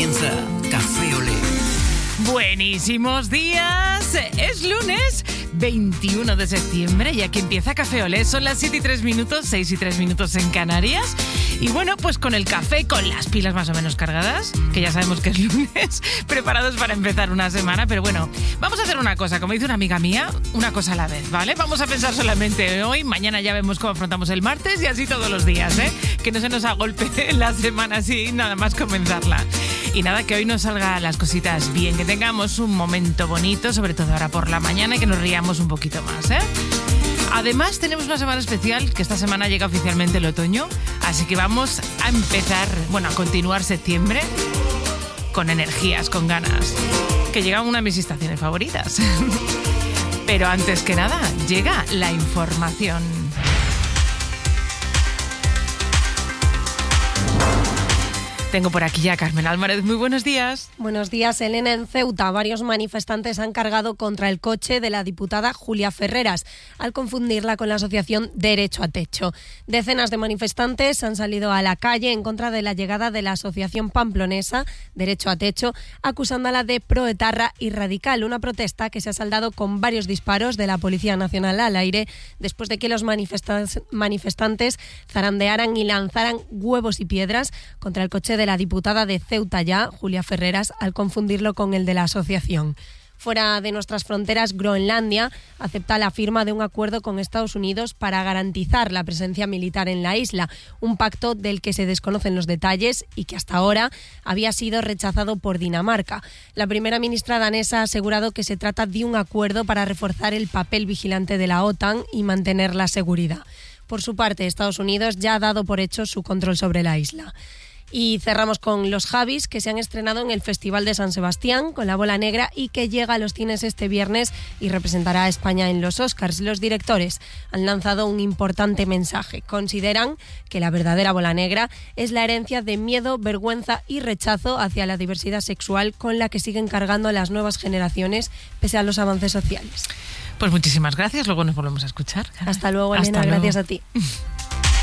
comienza Café Olé. Buenísimos días. Es lunes 21 de septiembre y aquí empieza Café Olé. Son las 7:03, 6:03 en Canarias. Y bueno, pues con el café, con las pilas más o menos cargadas, que ya sabemos que es lunes, preparados para empezar una semana. Pero bueno, vamos a hacer una cosa, como dice una amiga mía, una cosa a la vez, ¿vale? Vamos a pensar solamente hoy, mañana ya vemos cómo afrontamos el martes y así todos los días, ¿eh? Que no se nos agolpe la semana así, nada más comenzarla. Y nada, que hoy nos salgan las cositas bien, que tengamos un momento bonito, sobre todo ahora por la mañana, y que nos riamos un poquito más, ¿eh? Además, tenemos una semana especial, que esta semana llega oficialmente el otoño, así que vamos a empezar, bueno, a continuar septiembre con energías, con ganas, que llega una de mis estaciones favoritas. Pero antes que nada, llega la información. Tengo por aquí ya a Carmen Álvarez. Muy buenos días. Buenos días, Elena. En Ceuta, varios manifestantes han cargado contra el coche de la diputada Julia Ferreras al confundirla con la asociación Derecho a Techo. Decenas de manifestantes han salido a la calle en contra de la llegada de la asociación pamplonesa Derecho a Techo, acusándola de proetarra y radical. Una protesta que se ha saldado con varios disparos de la Policía Nacional al aire después de que los manifestantes zarandearan y lanzaran huevos y piedras contra el coche de la diputada de Ceuta ya, Julia Ferreras, al confundirlo con el de la asociación. Fuera de nuestras fronteras, Groenlandia acepta la firma de un acuerdo con Estados Unidos para garantizar la presencia militar en la isla, un pacto del que se desconocen los detalles y que hasta ahora había sido rechazado por Dinamarca. La primera ministra danesa ha asegurado que se trata de un acuerdo para reforzar el papel vigilante de la OTAN y mantener la seguridad. Por su parte, Estados Unidos ya ha dado por hecho su control sobre la isla. Y cerramos con Los Javis, que se han estrenado en el Festival de San Sebastián con La Bola Negra y que llega a los cines este viernes y representará a España en los Oscars. Los directores han lanzado un importante mensaje. Consideran que la verdadera Bola Negra es la herencia de miedo, vergüenza y rechazo hacia la diversidad sexual con la que siguen cargando a las nuevas generaciones pese a los avances sociales. Pues muchísimas gracias, luego nos volvemos a escuchar. Hasta luego, Elena, gracias a ti.